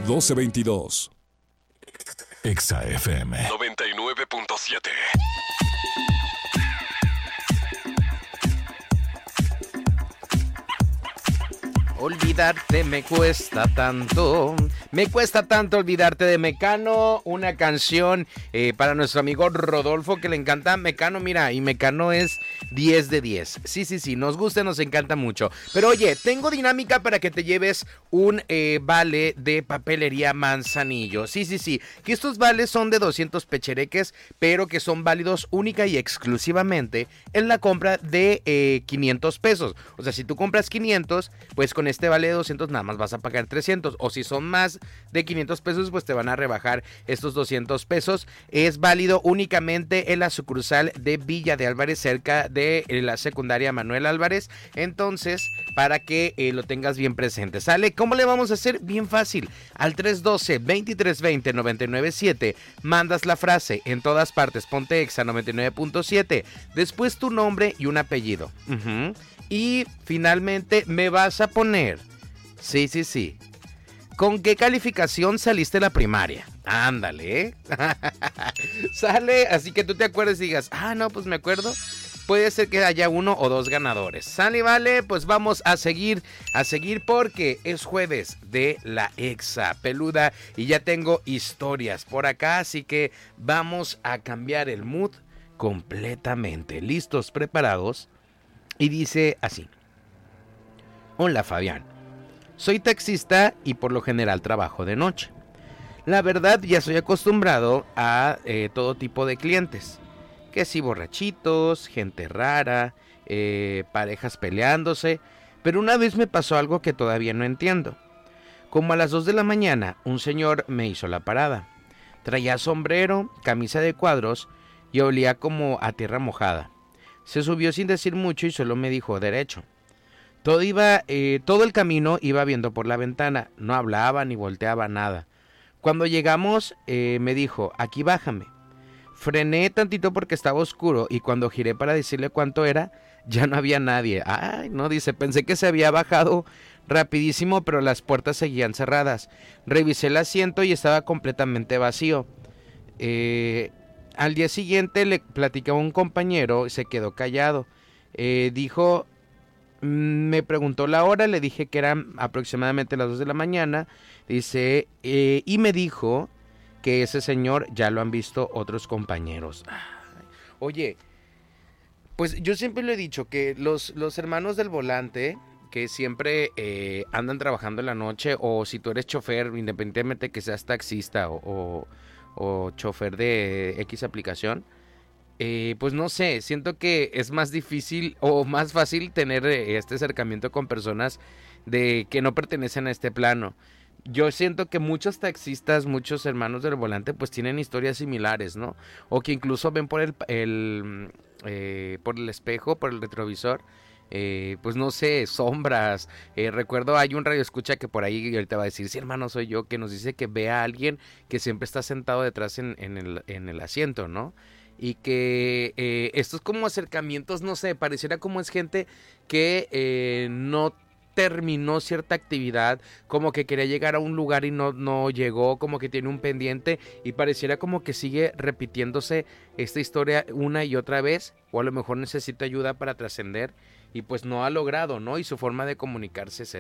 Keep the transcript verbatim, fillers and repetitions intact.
doce veintidós. Exa F M noventa y nueve punto siete. Olvidarte me cuesta tanto, me cuesta tanto olvidarte de Mecano, una canción eh, para nuestro amigo Rodolfo que le encanta Mecano, mira, y Mecano es diez de diez, sí, sí, sí, nos gusta, nos encanta mucho, pero oye, tengo dinámica para que te lleves un eh, vale de papelería Manzanillo, sí, sí, sí, que estos vales son de doscientos pechereques, pero que son válidos única y exclusivamente en la compra de eh, quinientos pesos, o sea, si tú compras quinientos, pues con este vale de doscientos nada más vas a pagar trescientos, o si son más de quinientos pesos, pues te van a rebajar estos doscientos pesos. Es válido únicamente en la sucursal de Villa de Álvarez, cerca de la secundaria Manuel Álvarez. Entonces, para que eh, lo tengas bien presente, ¿sale? ¿Cómo le vamos a hacer? Bien fácil. Al tres uno dos, veintitrés veinte, noventa y nueve siete mandas la frase en todas partes, ponte Exa noventa y nueve punto siete, después tu nombre y un apellido. Uh-huh. Y finalmente me vas a poner, sí, sí, sí, ¿con qué calificación saliste la primaria? Ándale, ¿eh? Sale, así que tú te acuerdas y digas, ah, no, pues me acuerdo. Puede ser que haya uno o dos ganadores. Sale, vale, pues vamos a seguir, a seguir porque es jueves de la Exa Peluda y ya tengo historias por acá, así que vamos a cambiar el mood completamente. ¿Listos? ¿Preparados? Y dice así: hola Fabián, soy taxista y por lo general trabajo de noche. La verdad ya soy acostumbrado a eh, todo tipo de clientes, que si borrachitos, gente rara, eh, parejas peleándose, pero una vez me pasó algo que todavía no entiendo. Como a las dos de la mañana un señor me hizo la parada, traía sombrero, camisa de cuadros y olía como a tierra mojada. Se subió sin decir mucho y solo me dijo derecho. Todo iba, eh, todo el camino iba viendo por la ventana, no hablaba ni volteaba nada. Cuando llegamos eh, me dijo, aquí bájame. Frené tantito porque estaba oscuro y cuando giré para decirle cuánto era, ya no había nadie. Ay, no, dice, pensé que se había bajado rapidísimo, pero las puertas seguían cerradas. Revisé el asiento y estaba completamente vacío. Eh... Al día siguiente le platicaba a un compañero y se quedó callado. Eh, dijo, me preguntó la hora, le dije que eran aproximadamente las dos de la mañana. Dice, eh, y me dijo que ese señor ya lo han visto otros compañeros. Ay, oye, pues yo siempre lo he dicho que los, los hermanos del volante, que siempre eh, andan trabajando en la noche, o si tú eres chofer, independientemente que seas taxista o... o o chofer de X aplicación, eh, pues no sé, siento que es más difícil o más fácil tener eh, este acercamiento con personas de que no pertenecen a este plano. Yo siento que muchos taxistas, muchos hermanos del volante, pues tienen historias similares, ¿no? O que incluso ven por el, el eh, por el espejo, por el retrovisor, Eh, pues no sé, sombras. Eh, recuerdo hay un radioescucha que por ahí ahorita va a decir, sí hermano soy yo, que nos dice que ve a alguien que siempre está sentado detrás en, en, el, en el asiento, ¿no? Y que eh, estos como acercamientos, no sé, pareciera como es gente que eh, no terminó cierta actividad, como que quería llegar a un lugar y no, no llegó, como que tiene un pendiente y pareciera como que sigue repitiéndose esta historia una y otra vez, o a lo mejor necesita ayuda para trascender y pues no ha logrado, ¿no? Y su forma de comunicarse es